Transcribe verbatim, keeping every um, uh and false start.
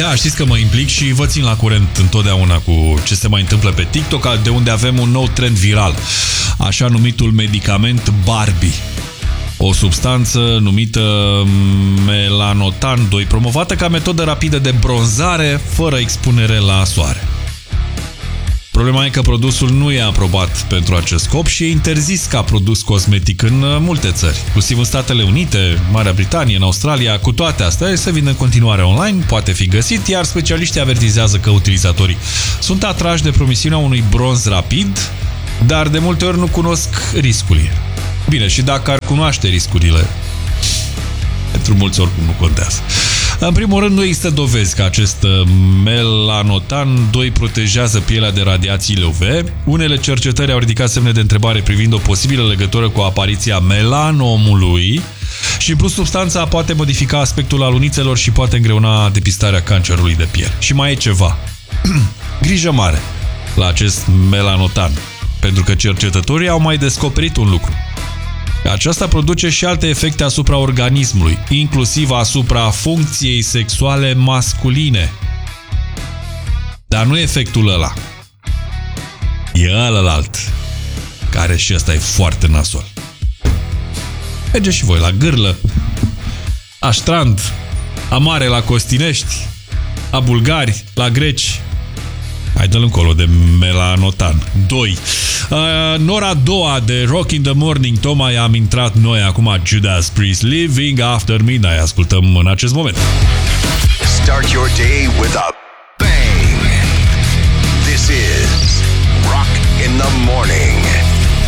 Da, știți că mă implic și vă țin la curent întotdeauna cu ce se mai întâmplă pe TikTok, de unde avem un nou trend viral, așa numitul medicament Barbie. O substanță numită melanotan doi, promovată ca metodă rapidă de bronzare fără expunere la soare. Problema e că produsul nu e aprobat pentru acest scop și e interzis ca produs cosmetic în multe țări, inclusiv în Statele Unite, Marea Britanie, în Australia. Cu toate astea, se vinde în continuare online, poate fi găsit, iar specialiștii avertizează că utilizatorii sunt atrași de promisiunea unui bronz rapid, dar de multe ori nu cunosc riscurile. Bine, și dacă ar cunoaște riscurile, pentru mulți oricum nu contează. În primul rând, nu există dovezi că acest melanotan doi protejează pielea de radiațiile U V. Unele cercetări au ridicat semne de întrebare privind o posibilă legătură cu apariția melanomului și, în plus, substanța poate modifica aspectul alunițelor și poate îngreuna depistarea cancerului de piele. Și mai e ceva. Grijă mare la acest melanotan, pentru că cercetătorii au mai descoperit un lucru. Aceasta produce și alte efecte asupra organismului, inclusiv asupra funcției sexuale masculine. Dar nu efectul ăla. E ălălalt, care și ăsta e foarte nasol. Mergeți și voi la Gârlă, la Strand, la Mare, la Costinești, la bulgari, la greci. Hai, dă-l încolo de melanotan doi. Uh, Nora a doua de Rock in the Morning. Tocmai am intrat noi acum Judas Priest, Living After Midnight. Ascultăm în acest moment. Start your day with a bang. This is Rock in the Morning.